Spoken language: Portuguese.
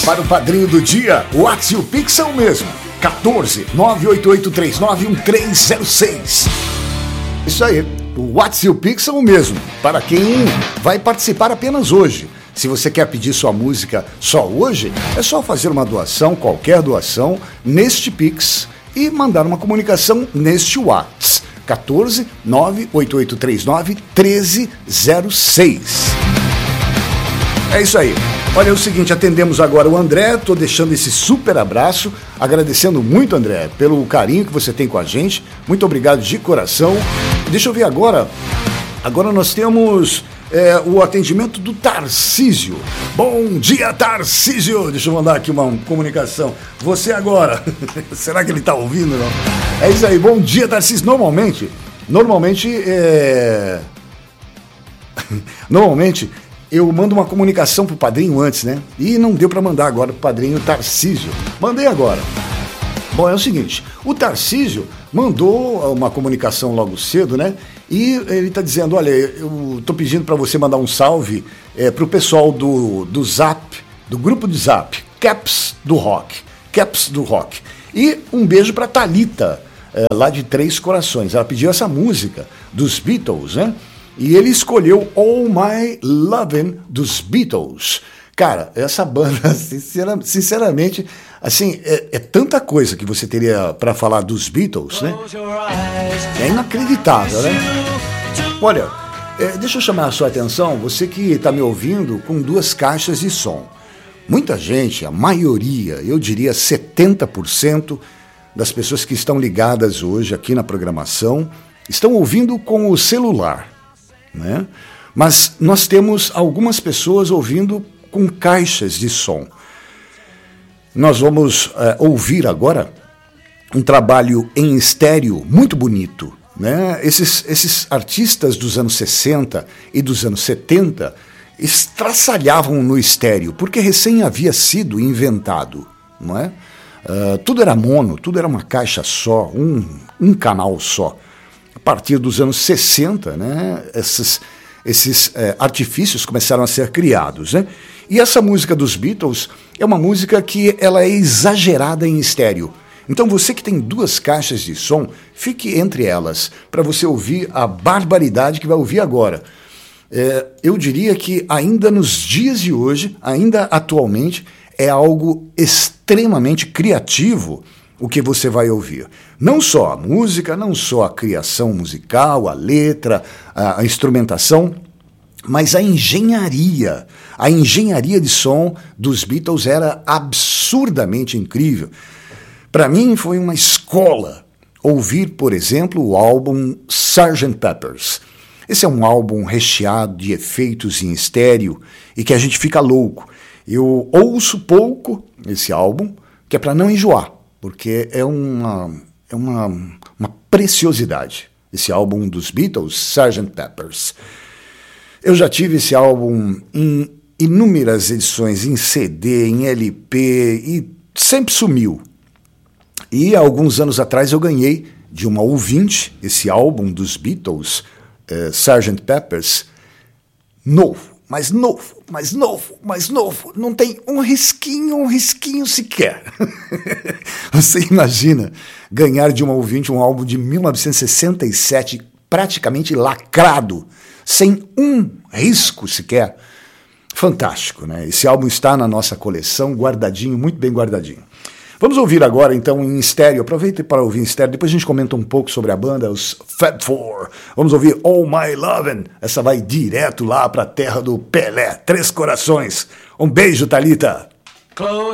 Para o padrinho do dia, o WhatsApp e o Pix são o mesmo. 14 988391306. Isso aí, o WhatsApp e o Pix são o mesmo. Para quem vai participar apenas hoje. Se você quer pedir sua música só hoje, é só fazer uma doação, qualquer doação, neste Pix e mandar uma comunicação neste WhatsApp. 14 988391306. É isso aí. Olha, é o seguinte, atendemos agora o André, tô deixando esse super abraço, agradecendo muito, André, pelo carinho que você tem com a gente. Muito obrigado de coração. Deixa eu ver agora. Agora nós temos o atendimento do Tarcísio. Bom dia, Tarcísio! Deixa eu mandar aqui uma comunicação. Você agora. Será que ele tá ouvindo, não? É isso aí. Bom dia, Tarcísio. Normalmente, eu mando uma comunicação pro padrinho antes, né? E não deu para mandar agora pro padrinho Tarcísio. Mandei agora. Bom, é o seguinte, o Tarcísio mandou uma comunicação logo cedo, né? E ele tá dizendo, olha, eu tô pedindo para você mandar um salve pro pessoal do Zap, do grupo de Zap, Caps do Rock. E um beijo pra Thalita, lá de Três Corações. Ela pediu essa música dos Beatles, né? E ele escolheu All My Lovin' dos Beatles. Cara, essa banda, sinceramente, assim, é tanta coisa que você teria para falar dos Beatles, né? É inacreditável, né? Olha, deixa eu chamar a sua atenção, você que está me ouvindo com 2 caixas de som. Muita gente, a maioria, eu diria 70% das pessoas que estão ligadas hoje aqui na programação, estão ouvindo com o celular, né? Mas nós temos algumas pessoas ouvindo com caixas de som. Nós vamos ouvir agora um trabalho em estéreo muito bonito, né? Esses artistas dos anos 60 e dos anos 70 estraçalhavam no estéreo, porque recém havia sido inventado, não é? Tudo era mono, tudo era uma caixa só, um canal só. A partir dos anos 60, né, esses artifícios começaram a ser criados, né? E essa música dos Beatles é uma música que ela é exagerada em estéreo. Então você que tem 2 caixas de som, fique entre elas, para você ouvir a barbaridade que vai ouvir agora. Eu diria que ainda nos dias de hoje, ainda atualmente, é algo extremamente criativo o que você vai ouvir. Não só a música, não só a criação musical, a letra, a instrumentação, mas a engenharia. A engenharia de som dos Beatles era absurdamente incrível. Para mim foi uma escola ouvir, por exemplo, o álbum Sgt. Pepper's. Esse é um álbum recheado de efeitos em estéreo e que a gente fica louco. Eu ouço pouco esse álbum, que é para não enjoar, porque é uma preciosidade, esse álbum dos Beatles, Sgt. Pepper's. Eu já tive esse álbum em inúmeras edições, em CD, em LP, e sempre sumiu. E há alguns anos atrás eu ganhei de uma ouvinte esse álbum dos Beatles, Sgt. Pepper's, novo. Mais novo, não tem um risquinho sequer. Você imagina ganhar de uma ouvinte um álbum de 1967 praticamente lacrado, sem um risco sequer? Fantástico, né? Esse álbum está na nossa coleção, guardadinho, muito bem guardadinho. Vamos ouvir agora, então, em estéreo. Aproveite para ouvir em estéreo. Depois a gente comenta um pouco sobre a banda, os Fab Four. Vamos ouvir All My Lovin'. Essa vai direto lá para a terra do Pelé. Três Corações. Um beijo, Thalita. Close